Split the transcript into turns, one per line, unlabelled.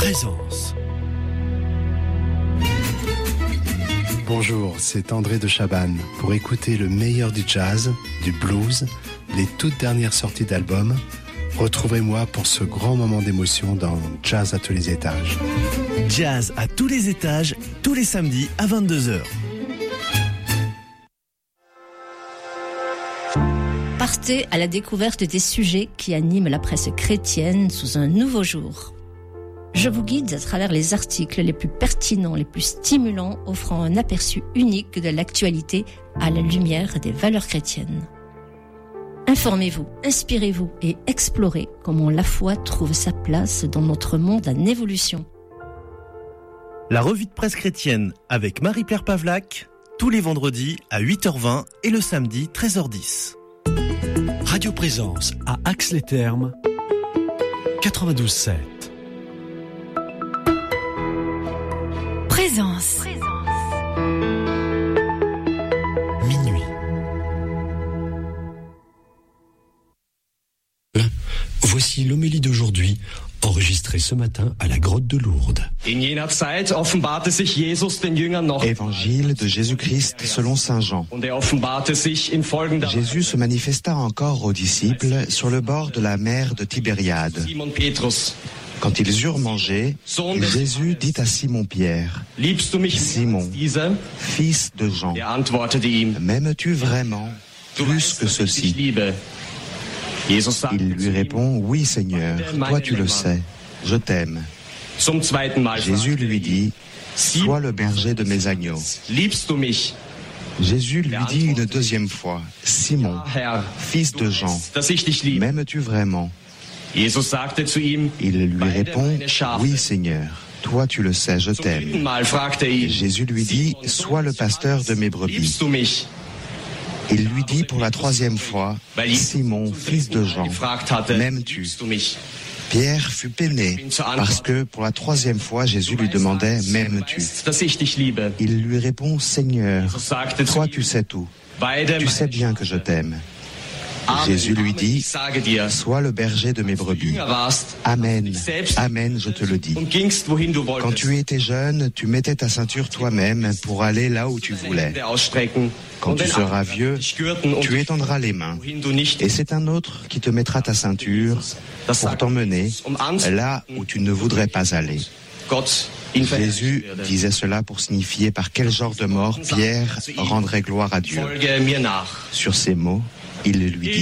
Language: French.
Présence.
Bonjour, c'est André de Chabannes. Pour écouter le meilleur du jazz, du blues, les toutes dernières sorties d'albums, retrouvez-moi pour ce grand moment d'émotion dans Jazz à tous les étages.
Jazz à tous les étages, tous les samedis à 22h.
Partez à la découverte des sujets qui animent la presse chrétienne sous un nouveau jour. Je vous guide à travers les articles les plus pertinents, les plus stimulants, offrant un aperçu unique de l'actualité à la lumière des valeurs chrétiennes. Informez-vous, inspirez-vous et explorez comment la foi trouve sa place dans notre monde en évolution.
La revue de presse chrétienne avec Marie-Pierre Pavlac, tous les vendredis à 8h20 et le samedi 13h10. Radio Présence à Ax-les-Thermes, 92.7.
Présence.
Minuit.
Voici l'homélie d'aujourd'hui, enregistrée ce matin à la grotte de Lourdes.
Évangile de Jésus-Christ selon saint Jean. Jésus se manifesta encore aux disciples sur le bord de la mer de Tibériade. Quand ils eurent mangé, Jésus dit à Simon-Pierre, « Simon, fils de Jean, m'aimes-tu vraiment plus que ceci ?» Il lui répond, « Oui, Seigneur, toi tu le sais, je t'aime. » Jésus lui dit, « Sois le berger de mes agneaux. » Jésus lui dit une deuxième fois, « Simon, fils de Jean, m'aimes-tu vraiment ?» Il lui répond, « Oui, Seigneur, toi tu le sais, je t'aime. » Jésus lui dit, « Sois le pasteur de mes brebis. » Il lui dit pour la troisième fois, « Simon, fils de Jean, m'aimes-tu » Pierre fut peiné parce que pour la troisième fois Jésus lui demandait, « M'aimes-tu » Il lui répond, « Seigneur, toi tu sais tout, tu sais bien que je t'aime. » Jésus lui dit, « Sois le berger de mes brebis. » Amen, amen, je te le dis. Quand tu étais jeune, tu mettais ta ceinture toi-même pour aller là où tu voulais. Quand tu seras vieux, tu étendras les mains, et c'est un autre qui te mettra ta ceinture pour t'emmener là où tu ne voudrais pas aller. Jésus disait cela pour signifier par quel genre de mort Pierre rendrait gloire à Dieu. Sur ces mots, il lui dit,